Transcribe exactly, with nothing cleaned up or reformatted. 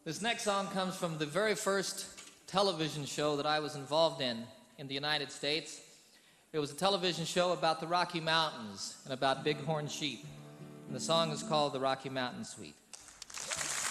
This next song comes from the very first television show that I was involved in in the United States. It was a television show about the Rocky Mountains and about bighorn sheep. And the song is called The Rocky Mountain Suite.